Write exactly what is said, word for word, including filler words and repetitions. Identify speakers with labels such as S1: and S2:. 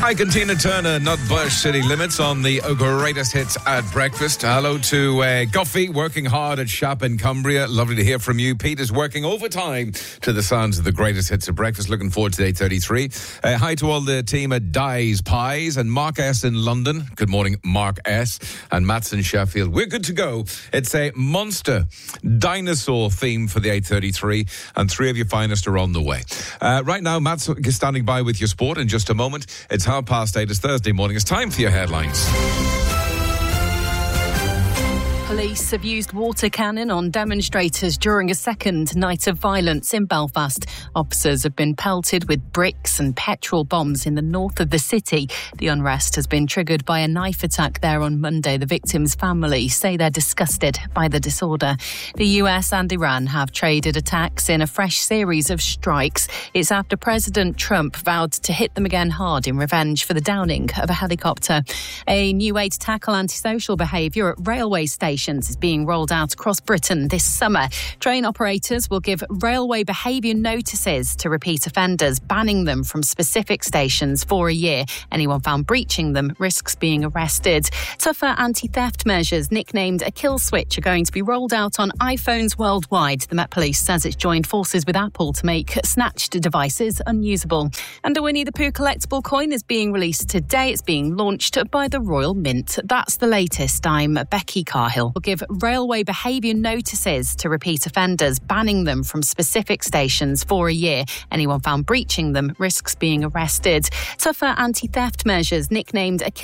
S1: Hi, Tina Turner, not Bush, City Limits on the greatest hits at breakfast. Hello to uh, Guffey, working hard at Shop in Cumbria. Lovely to hear from you. Pete is working overtime to the sounds of the greatest hits at breakfast. Looking forward to eight thirty-three. Uh, hi to all the team at Dye's Pies and Mark S. in London. Good morning, Mark S. and Matt's in Sheffield. We're good to go. It's a monster dinosaur theme for the eight thirty-three, and three of your finest are on the way. Uh, right now, Matt's standing by with your sport in just a moment. It's half past eight. It's Thursday morning. It's time for your headlines.
S2: Police have used water cannon on demonstrators during a second night of violence in Belfast. Officers have been pelted with bricks and petrol bombs in the north of the city. The unrest has been triggered by a knife attack there on Monday. The victims' family say they're disgusted by the disorder. The U S and Iran have traded attacks in a fresh series of strikes. It's after President Trump vowed to hit them again hard in revenge for the downing of a helicopter. A new way to tackle antisocial behaviour at railway stations is being rolled out across Britain this summer. Train operators will give railway behaviour notices to repeat offenders, banning them from specific stations for a year. Anyone found breaching them risks being arrested. Tougher anti-theft measures, nicknamed a kill switch, are going to be rolled out on iPhones worldwide. The Met Police says it's joined forces with Apple to make snatched devices unusable. And a Winnie the Pooh collectible coin is being released today. It's being launched by the Royal Mint. That's the latest. I'm Becky Carhill. Will give railway behaviour notices to repeat offenders, banning them from specific stations for a year. Anyone found breaching them risks being arrested. Tougher anti-theft measures, nicknamed a